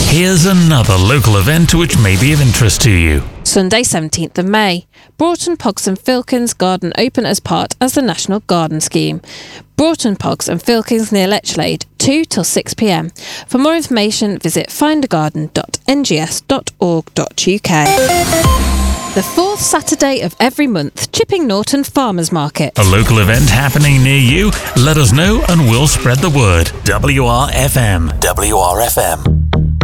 Here's another local event which may be of interest to you. Sunday 17th of May. Broughton Pogs and Filkins Garden open as part of the National Garden Scheme. Broughton Pogs and Filkins near Lechlade, 2 till 6 p.m. For more information, visit findagarden.ngs.org.uk. The fourth Saturday of every month, Chipping Norton Farmers Market. A local event happening near you? Let us know and we'll spread the word. WRFM. WRFM.